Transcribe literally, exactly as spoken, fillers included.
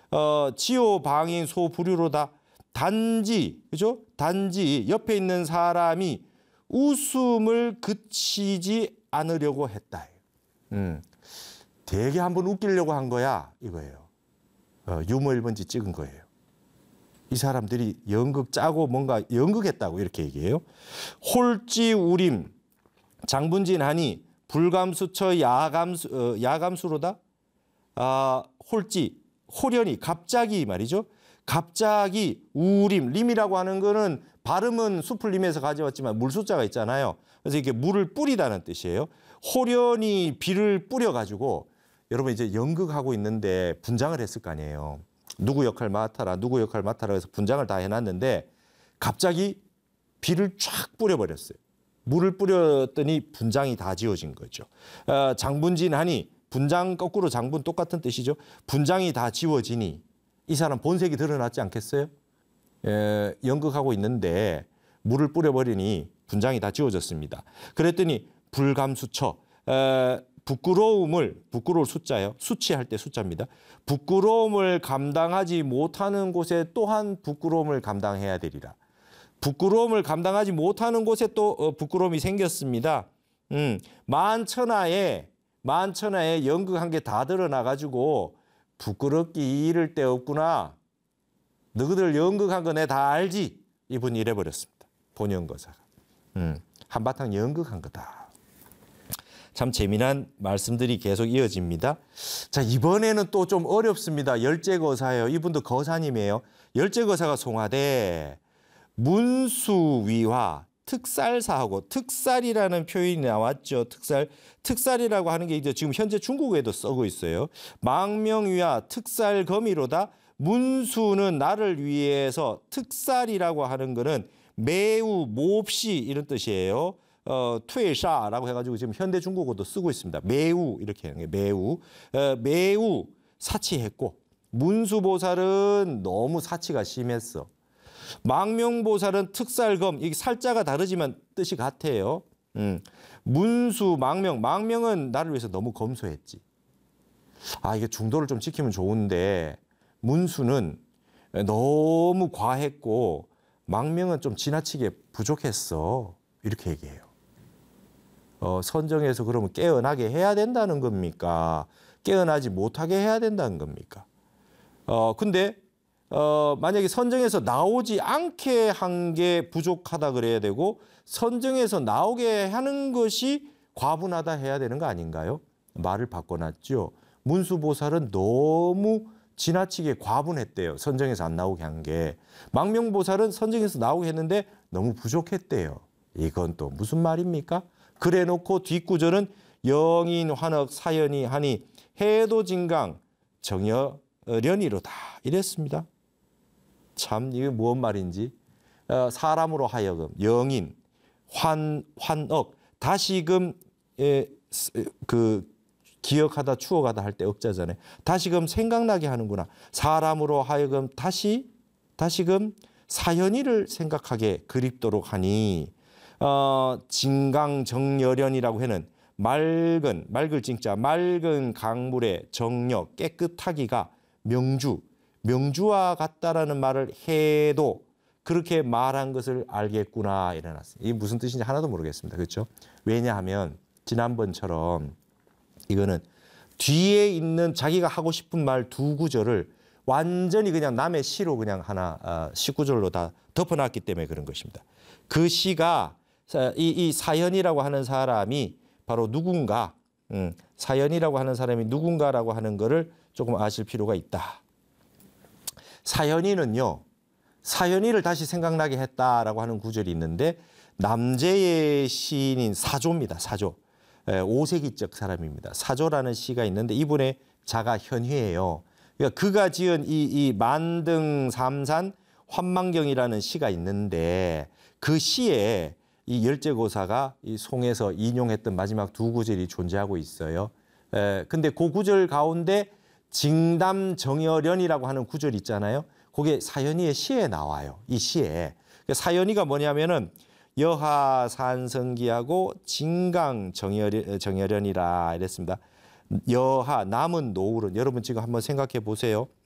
어, 지호 방인 소부류로다. 단지 그죠? 단지 옆에 있는 사람이 웃음을 그치지 않으려고 했다. 음, 되게 한번 웃기려고 한 거야 이거예요. 어, 유머 일 번지 찍은 거예요. 이 사람들이 연극 짜고 뭔가 연극했다고 이렇게 얘기해요. 홀지 우림 장분진하니 불감수처 야감수, 어, 야감수로다. 아, 홀지 호련히 갑자기 말이죠. 갑자기 우림 림이라고 하는 거는 발음은 수풀림에서 가져왔지만 물 숫자가 있잖아요. 그래서 이게 물을 뿌리다는 뜻이에요. 호련히 비를 뿌려가지고 여러분 이제 연극하고 있는데 분장을 했을 거 아니에요. 누구 역할 맡아라, 누구 역할 맡아라 해서 분장을 다 해놨는데 갑자기 비를 쫙 뿌려버렸어요. 물을 뿌렸더니 분장이 다 지워진 거죠. 어, 장분진하니 분장 거꾸로 장분 똑같은 뜻이죠. 분장이 다 지워지니 이 사람 본색이 드러났지 않겠어요? 에, 연극하고 있는데 물을 뿌려버리니 분장이 다 지워졌습니다. 그랬더니 불감수처 에, 부끄러움을 부끄러울 숫자예요. 수치할 때 숫자입니다. 부끄러움을 감당하지 못하는 곳에 또한 부끄러움을 감당해야 되리라. 부끄러움을 감당하지 못하는 곳에 또 부끄러움이 생겼습니다. 음, 만천하에 만천하에 연극한 게 다 드러나가지고 부끄럽기 이를 데 없구나. 너희들 연극한 거 내 다 알지. 이분이 이래버렸습니다. 본연거사가. 음, 한바탕 연극한 거다. 참 재미난 말씀들이 계속 이어집니다. 자, 이번에는 또 좀 어렵습니다. 열제거사예요. 이분도 거사님이에요. 열제거사가 송하되 문수위화 특살사하고 특살이라는 표현이 나왔죠. 특살. 특살이라고 하는 게 이제 지금 현재 중국어에도 쓰고 있어요. 망명위와 특살거미로다. 문수는 나를 위해서 특살이라고 하는 거는 매우 몹시 이런 뜻이에요. 어, 퇴샤라고 해가지고 지금 현대 중국어도 쓰고 있습니다. 매우 이렇게 하는 게 매우 어, 매우 사치했고 문수보살은 너무 사치가 심했어. 망명보살은 특살검 이게 살자가 다르지만 뜻이 같아요. 음, 문수 망명 망명은 나를 위해서 너무 검소했지. 아 이게 중도를 좀 지키면 좋은데 문수는 너무 과했고 망명은 좀 지나치게 부족했어. 이렇게 얘기해요. 어, 선정에서 그러면 깨어나게 해야 된다는 겁니까? 깨어나지 못하게 해야 된다는 겁니까? 어, 근데 어, 만약에 선정에서 나오지 않게 한 게 부족하다 그래야 되고 선정에서 나오게 하는 것이 과분하다 해야 되는 거 아닌가요? 말을 바꿔놨죠. 문수보살은 너무 지나치게 과분했대요. 선정에서 안 나오게 한 게. 망명보살은 선정에서 나오게 했는데 너무 부족했대요. 이건 또 무슨 말입니까? 그래 놓고 뒷구절은 영인 환흑 사연이 하니 해도진강 정여련이로다 이랬습니다. 참 이게 무슨 말인지 어, 사람으로 하여금 영인 환 환억 다시금 에, 그 기억하다 추억하다 할 때 억자잖아요. 다시금 생각나게 하는구나. 사람으로 하여금 다시 다시금 사연이를 생각하게 그립도록 하니 어, 진강정여련이라고 하는 맑은 맑을 찡자 맑은 강물의 정력 깨끗하기가 명주 명주와 같다라는 말을 해도 그렇게 말한 것을 알겠구나 일어났어요. 이게 무슨 뜻인지 하나도 모르겠습니다. 그렇죠? 왜냐하면 지난번처럼 이거는 뒤에 있는 자기가 하고 싶은 말 두 구절을 완전히 그냥 남의 시로 그냥 하나 아, 십구 절로 다 덮어놨기 때문에 그런 것입니다. 그 시가 이, 이 사연이라고 하는 사람이 바로 누군가 음, 사연이라고 하는 사람이 누군가라고 하는 거를 조금 아실 필요가 있다. 사연이는요. 사연이를 다시 생각나게 했다라고 하는 구절이 있는데 남재의 시인인 사조입니다. 사조. 오 세기적 사람입니다. 사조라는 시가 있는데 이분의 자가 현휘예요. 그러니까 그가 지은 이, 이 만등 삼산 환망경이라는 시가 있는데 그 시에 이 열제고사가 이 송에서 인용했던 마지막 두 구절이 존재하고 있어요. 에, 근데 그 구절 가운데 징담정여련이라고 하는 구절 있잖아요. 그게 사연이의 시에 나와요. 이 시에. 사연이가 뭐냐면은 여하산성기하고 진강정여련이라 이랬습니다. 여하 남은 노을은 여러분 지금 한번 생각해 보세요.